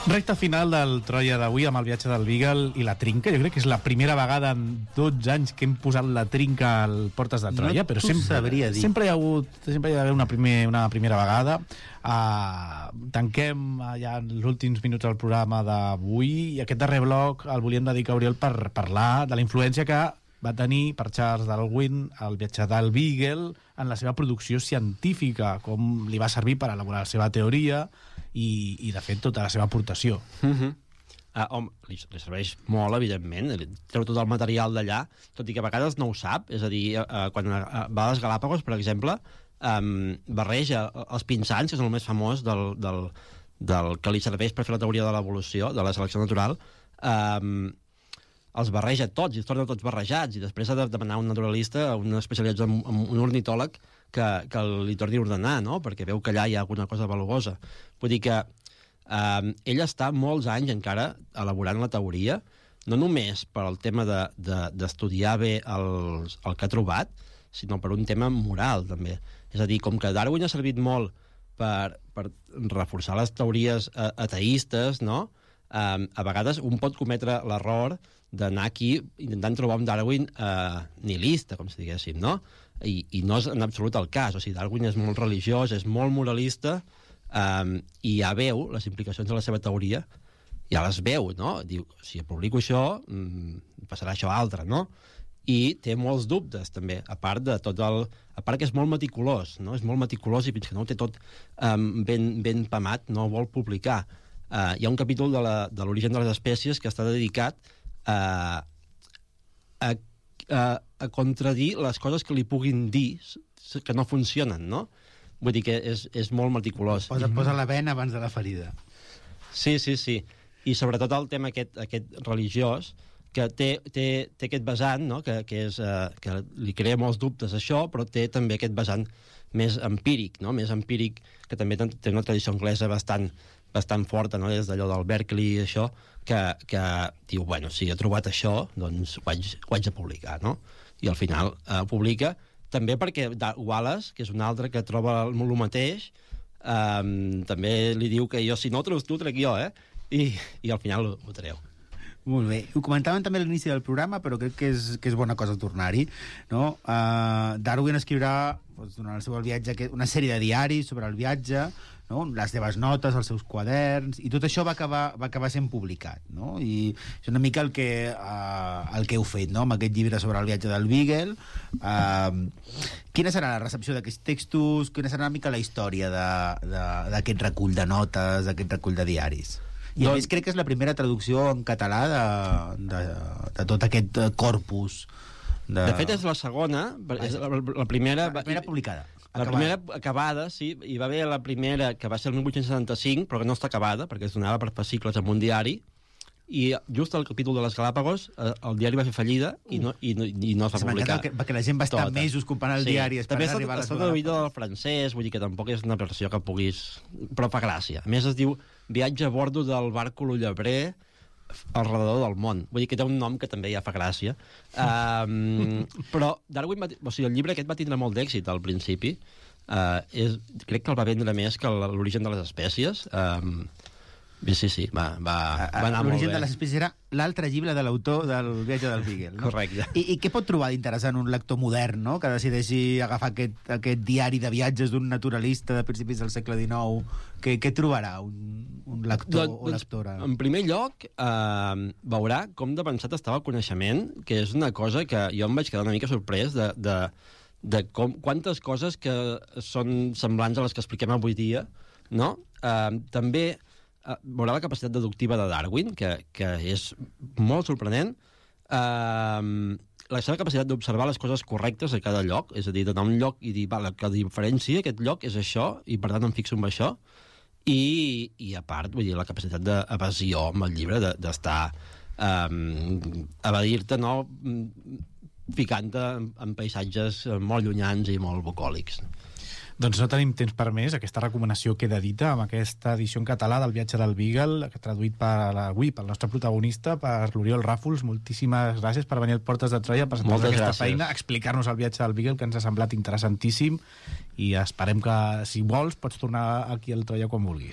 Recte final del Troia d'avui amb el viatge del Beagle i la trinca. Jo crec que és la primera vegada en 12 anys que hem posat la trinca al Portes de Troia, però sempre hi ha d'haver una primera vegada. Tanquem ja els últims minuts del programa d'avui i aquest darrer bloc el volíem dedicar a Oriol per parlar de la influència que va tenir per Charles Darwin el viatge del Beagle en la seva producció científica, com li va servir per elaborar la seva teoria i de fet tota la seva aportació. Home, li serveix molt, evidentment, treu tot el material d'allà, tot i que a vegades no ho sap, és a dir, quan va a les Galàpagos, per exemple, barreja els pinsans, que és el més famós del que li serveix per fer la teoria de l'evolució, de la selecció natural, els barreja tots i els torna tots barrejats, i després ha de demanar a un naturalista, a un especialitzat en un ornitòleg, que li torni a ordenar, no? Perquè veu que allà hi ha alguna cosa valuosa. Vull dir que ell està molts anys encara elaborant la teoria, no només per al tema d'estudiar bé el que ha trobat, sinó per un tema moral, també. És a dir, com que Darwin ha servit molt per reforçar les teories ateistes, no? A vegades un pot cometre l'error d'anar aquí intentant trobar un Darwin nihilista, com si diguéssim, no? I no és en absolut el cas. O sigui, Darwin és molt religiós, és molt moralista, i ja veu les implicacions de la seva teoria, ja les veu, no? Diu, si publico això, passarà això altre, no? I té molts dubtes, també, a part que és molt meticulós, no? És molt meticulós i fins que no ho té tot ben pamat, no vol publicar. Hi ha un capítol de l'origen de les espècies que està dedicat a contradir les coses que li puguin dir que no funcionen, no? Vull dir que és molt meticulós. Posa la vena abans de la ferida. Sí. I sobretot el tema aquest religiós, que té aquest vessant, no? que li crea molts dubtes això, però té també aquest vessant més empíric, no? Més empíric, que també té una tradició anglesa bastant forta, no? Des d'allò del Berkeley i això, que diu, bueno, si he trobat això, doncs ho haig de publicar, no? I al final publica, també perquè Wallace, que és un altre que troba el mateix, també li diu que jo, si no ho treus tu, trec jo, i al final ho treu. Molt bé. Ho comentàvem també a l'inici del programa, però crec que és bona cosa tornar-hi, no? Darwin escriurà, durant el seu viatge, una sèrie de diaris sobre el viatge, no? Les seves notes, els seus quaderns, i tot això va acabar sent publicat, no? I és una mica el que heu fet, no? Amb aquest llibre sobre el viatge del Beagle. Quina serà la recepció d'aquests textos? Quina serà una mica la història d'aquest recull de notes, d'aquest recull de diaris? I a més crec que és la primera traducció en català de tot aquest corpus. De fet és la segona, la primera publicada. La primera acabada, sí, hi va haver la primera que va ser el 1875, però que no està acabada, perquè es donava per fascicles en un diari, i just al capítol de les Galàpagos el diari va fer fallida i no es va publicar. Perquè la gent va estar mesos comprant el diari esperant arribar a les Galàpagos. També està traduïda del francès, vull dir que tampoc és una versió que puguis... Però fa gràcia. A més es diu Viatge a bordo del bàrcol llebrer al redador del món. Vull dir que té un nom que també ja fa gràcia. Però Darwin el llibre aquest va tindre molt d'èxit al principi. Crec que el va vendre més que l'origen de les espècies. Sí, va anar molt bé. L'origen de les espècies era l'altre llibre de l'autor del viatge del Beagle, no? Correcte. I què pot trobar d'interessant un lector modern, no? Que decideixi agafar aquest diari de viatges d'un naturalista de principis del segle XIX? Què trobarà un lector o lectora? En primer lloc, veurà com d'avançat estava el coneixement, que és una cosa que jo em vaig quedar una mica sorprès de quantes coses que són semblants a les que expliquem avui dia, no? També veurà la capacitat deductiva de Darwin, que és molt sorprenent, la seva capacitat d'observar les coses correctes a cada lloc, és a dir, d'anar a un lloc i dir, la que diferencia aquest lloc és això, i per tant em fixo en això, i a part, vull dir, la capacitat d'evasió amb el llibre, d'estar evadir-te, no?, ficant-te en paisatges molt llunyans i molt bucòlics. Doncs no tenim temps per més. Aquesta recomanació queda dita amb aquesta edició en català del viatge del Beagle, traduït avui pel nostre protagonista, per l'Oriol Ràfols. Moltíssimes gràcies per venir al Portes de Troia a presentar-nos aquesta feina, explicar-nos el viatge del Beagle, que ens ha semblat interessantíssim, i esperem que, si vols, pots tornar aquí al Troia quan vulguis.